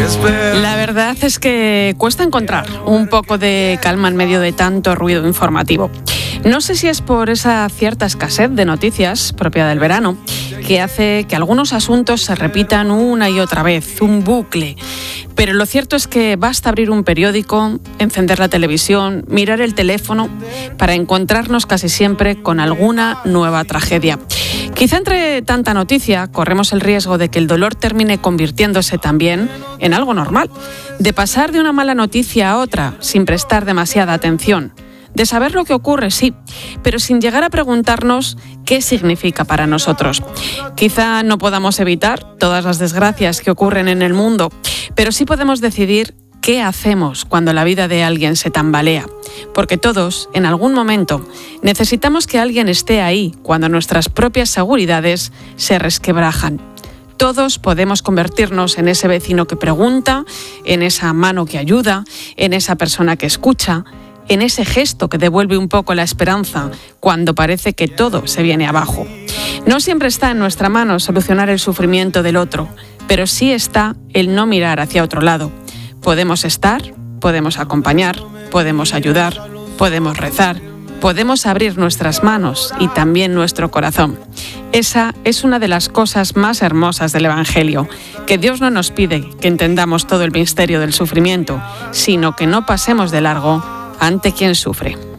La verdad es que cuesta encontrar un poco de calma en medio de tanto ruido informativo. No sé si es por esa cierta escasez de noticias propia del verano que hace que algunos asuntos se repitan una y otra vez, un bucle. Pero lo cierto es que basta abrir un periódico, encender la televisión, mirar el teléfono para encontrarnos casi siempre con alguna nueva tragedia. Quizá entre tanta noticia corremos el riesgo de que el dolor termine convirtiéndose también en algo normal, de pasar de una mala noticia a otra sin prestar demasiada atención. De saber lo que ocurre, sí, pero sin llegar a preguntarnos qué significa para nosotros. Quizá no podamos evitar todas las desgracias que ocurren en el mundo, pero sí podemos decidir qué hacemos cuando la vida de alguien se tambalea. Porque todos, en algún momento, necesitamos que alguien esté ahí cuando nuestras propias seguridades se resquebrajan. Todos podemos convertirnos en ese vecino que pregunta, en esa mano que ayuda, en esa persona que escucha, en ese gesto que devuelve un poco la esperanza cuando parece que todo se viene abajo. No siempre está en nuestra mano solucionar el sufrimiento del otro, pero sí está el no mirar hacia otro lado. Podemos estar, podemos acompañar, podemos ayudar, podemos rezar, podemos abrir nuestras manos y también nuestro corazón. Esa es una de las cosas más hermosas del Evangelio, que Dios no nos pide que entendamos todo el misterio del sufrimiento, sino que no pasemos de largo ante quien sufre.